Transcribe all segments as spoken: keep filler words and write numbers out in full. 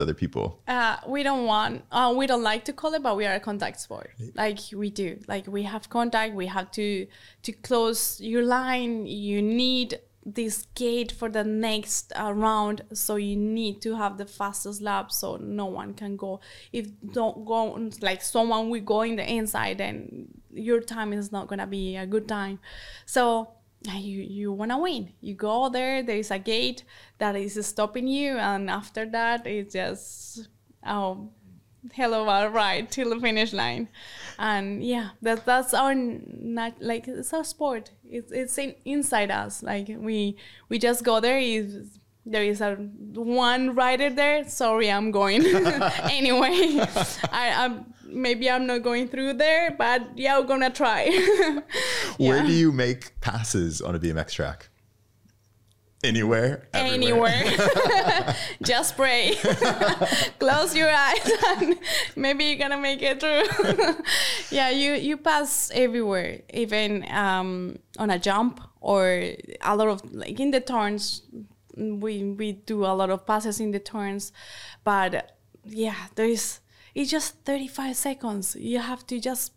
other people? Uh, we don't want, uh, we don't like to call it, but we are a contact sport. Like we do, like we have contact, we have to, to close your line. You need this gate for the next uh, round. So you need to have the fastest lap so no one can go. If don't go, like someone will go in the inside, then your time is not going to be a good time. So you you want to win. You go there, there is a gate that is stopping you, and after that it's just oh hell of a ride till the finish line. And yeah, that that's our not like it's our sport. It's it's in, inside us. Like we we just go there. Is there is a one rider there? Sorry, I'm going anyway. I I'm maybe I'm not going through there, but yeah, we're gonna try. Where Yeah. do you make passes on a B M X track? Anywhere? Everywhere. Anywhere. Just pray. Close your eyes and maybe you're gonna make it through. Yeah, you, you pass everywhere, even um, on a jump or a lot of, like in the turns, we, we do a lot of passes in the turns. But yeah, there is, it's just thirty-five seconds. You have to just,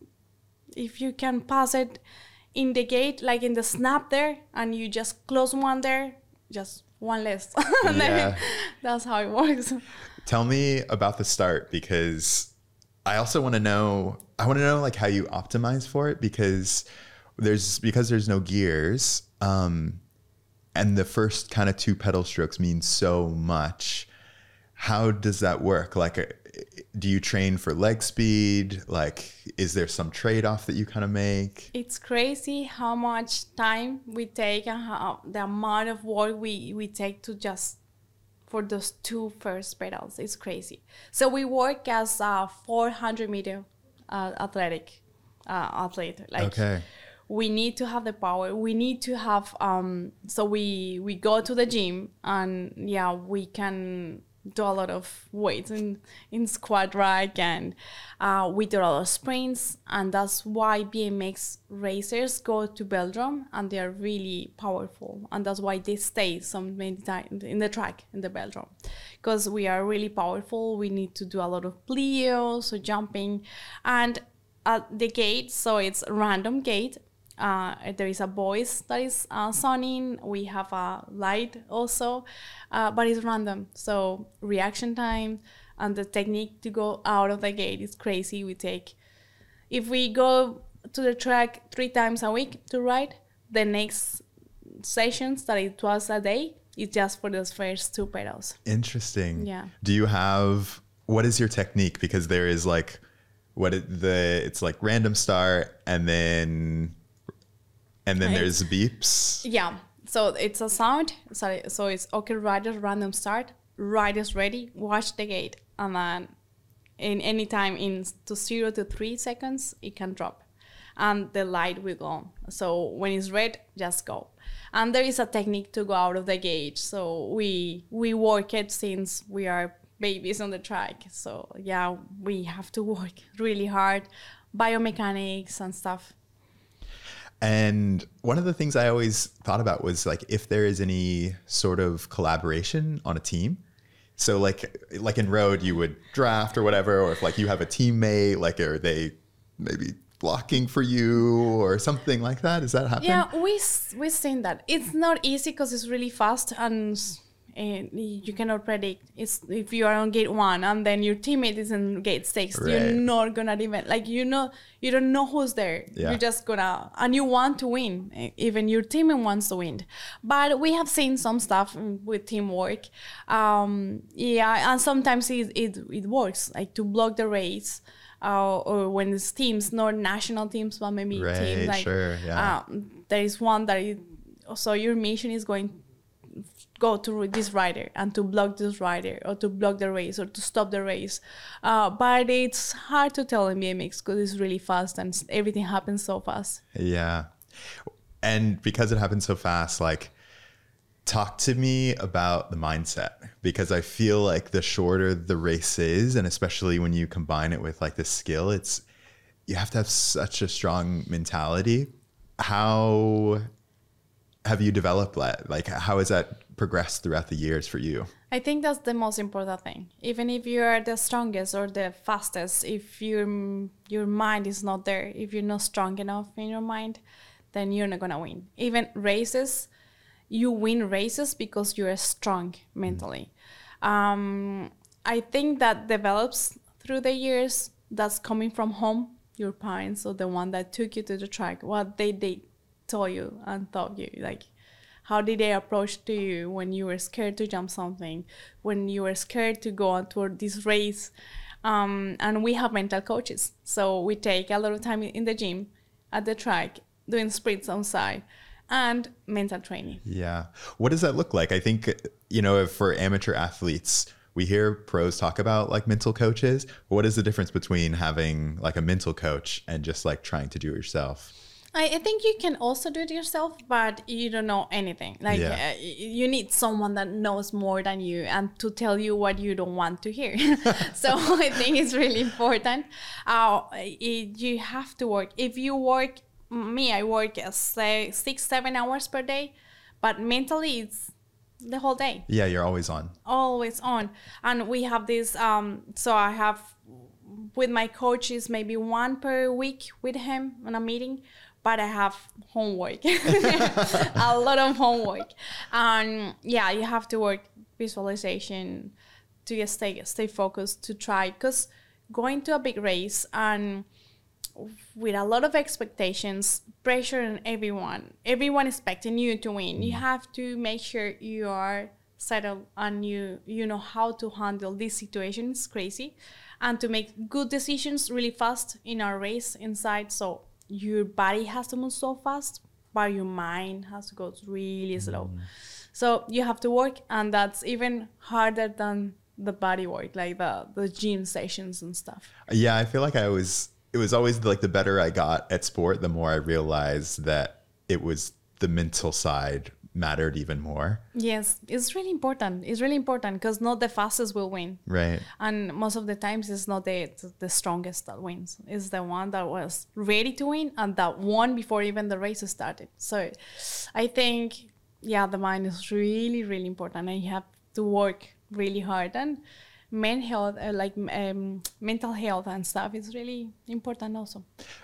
if you can pass it in the gate, like in the snap there, and you just close one there, just one less. And Yeah. then that's how it works. Tell me about the start, because I also want to know, I want to know like how you optimize for it, because there's, because there's no gears, um, and the first kind of two pedal strokes mean so much. How does that work? Like, uh, do you train for leg speed? Like, is there some trade-off that you kind of make? It's crazy how much time we take and how the amount of work we, we take to just for those two first pedals. It's crazy. So we work as a four hundred meter uh, athletic uh, athlete. Like, Okay. we need to have the power. We need to have, um, so we, we go to the gym and yeah, we can do a lot of weights in, in squat rack, and uh, we do a lot of sprints, and that's why B M X racers go to Velodrome and they're really powerful, and that's why they stay so many times in the track, in the Velodrome, because we are really powerful. We need to do a lot of plyo, so jumping, and at the gate, so it's random gate. Uh, there is a voice that is uh, sounding. We have a light also, uh, but it's random. So reaction time and the technique to go out of the gate is crazy. We take, if we go to the track three times a week to ride, the next sessions that it was a day is just for those first two pedals. Interesting. Yeah. Do you have, what is your technique? Because there is like, what it, the, it's like random start, and then And then Right. there's beeps. Yeah, so it's a sound. So, so it's okay, riders, random start, riders ready, watch the gate, and then in any time in to zero to three seconds, it can drop, and the light will go on. So when it's red, just go. And there is a technique to go out of the gate. So we we work it since we are babies on the track. So yeah, we have to work really hard, biomechanics and stuff. And one of the things I always thought about was like if there is any sort of collaboration on a team. So like like in road, you would draft or whatever, or if like you have a teammate, like are they maybe blocking for you or something like that? Does that happen? Yeah, we we seen that. It's not easy because it's really fast, and and you cannot predict. It's if you are on gate one and then your teammate is in gate six, Right. you're not gonna even like you know you don't know who's there. Yeah. You're just gonna and you want to win. Even your teammate wants to win. But we have seen some stuff with teamwork. Um, yeah, and sometimes it it, it works like to block the race. Uh, or when it's teams, not national teams, but maybe Right, teams like sure, yeah. um, there is one that is, so your mission is going go to this rider and to block this rider or to block the race or to stop the race. Uh, but it's hard to tell in B M X because it's really fast and everything happens so fast. Yeah. And because it happens so fast, like talk to me about the mindset, because I feel like the shorter the race is, and especially when you combine it with like the skill, it's, you have to have such a strong mentality. How have you developed that? Like, how has that progressed throughout the years for you? I think that's the most important thing. Even if you're the strongest or the fastest, if your your mind is not there, if you're not strong enough in your mind, then you're not gonna win. Even races, you win races because you're strong mentally. Mm. Um, I think that develops through the years. That's coming from home, your parents or the one that took you to the track. What they they told you and taught you, like. How did they approach to you when you were scared to jump something, when you were scared to go on toward this race? Um, and we have mental coaches. So we take a lot of time in the gym, at the track, doing sprints outside, and mental training. Yeah. What does that look like? I think, you know, for amateur athletes, we hear pros talk about like mental coaches. What is the difference between having like a mental coach and just like trying to do it yourself? I think you can also do it yourself, but you don't know anything. Like yeah. uh, you need someone that knows more than you and to tell you what you don't want to hear. So I think it's really important. Uh, it, you have to work. If you work, me, I work uh, say six, seven hours per day, but mentally it's the whole day. Yeah, you're always on. Always on. And we have this, um, so I have with my coaches maybe one per week with him on a meeting. But I have homework, a lot of homework. And yeah, you have to work visualization to stay stay focused, to try. Because going to a big race and with a lot of expectations, pressure on everyone, everyone expecting you to win, you have to make sure you are settled and you, you know how to handle these situations, crazy, and to make good decisions really fast in our race inside. So your body has to move so fast, but your mind has to go really slow. Mm. So you have to work, and that's even harder than the body work, like the, the gym sessions and stuff. Yeah, I feel like I was, it was always like the better I got at sport, the more I realized that it was the mental side mattered even more. Yes, it's really important. It's really important because not the fastest will win. Right. And most of the times it's not the the strongest that wins. It's the one that was ready to win and that won before even the race started. So I think, yeah, the mind is really, really important, and you have to work really hard. And mental health, uh, like um, mental health and stuff is really important also.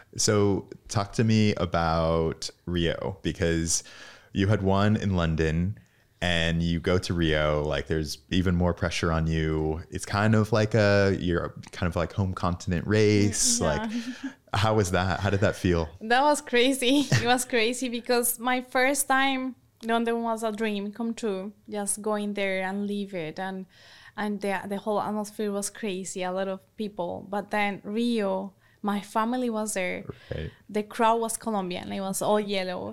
So talk to me about Rio, because you had won in London and you go to Rio, like there's even more pressure on you. It's kind of like a, you're kind of like home continent race. Yeah. Like, how was that? How did that feel? That was crazy. It was crazy because my first time, London was a dream come true. Just going there and leave it. And, and the, the whole atmosphere was crazy. A lot of people. But then Rio, my family was there. Right. The crowd was Colombian. It was all yellow.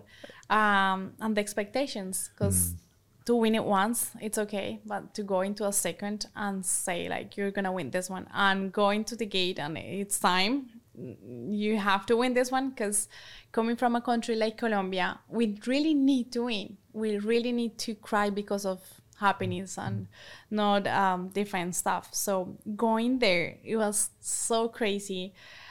Um, and the expectations, because mm. to win it once, it's okay. But to go into a second and say, like, you're going to win this one, and going to the gate and it's time, you have to win this one, because coming from a country like Colombia, we really need to win. We really need to cry because of happiness and not um, different stuff. So going there, it was so crazy.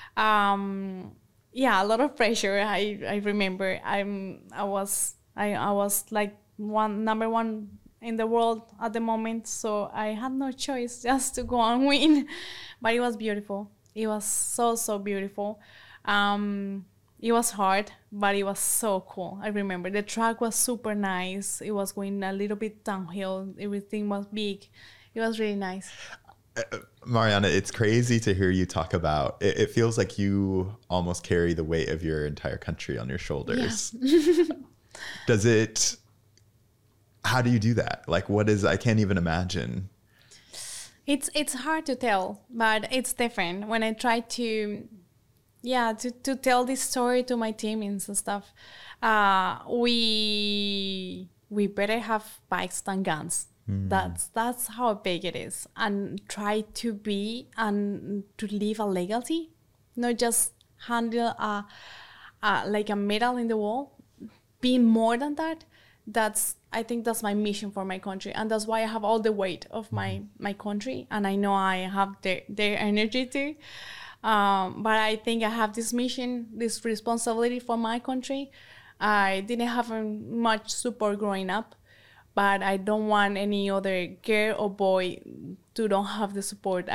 Um, yeah, a lot of pressure. I, I remember I'm I was I, I was like one number one in the world at the moment, so I had no choice just to go and win. But it was beautiful. It was so so beautiful. Um, it was hard, but it was so cool. I remember the track was super nice. It was going a little bit downhill. Everything was big. It was really nice. Uh, Mariana, it's crazy to hear you talk about it. It feels like you almost carry the weight of your entire country on your shoulders. Yeah. Does it, how do you do that? Like, what is, I can't even imagine. It's, it's hard to tell, but it's different. When I try to, yeah, to, to tell this story to my teammates and stuff, uh, we, we better have bikes than guns. Mm. That's that's how big it is, and try to be and to leave a legacy, not just handle a, a like a medal in the wall. Be more than that. That's I think that's my mission for my country, and that's why I have all the weight of my my country, and I know I have their their energy too. Um, but I think I have this mission, this responsibility for my country. I didn't have much support growing up. but I don't want any other girl or boy to don't have the support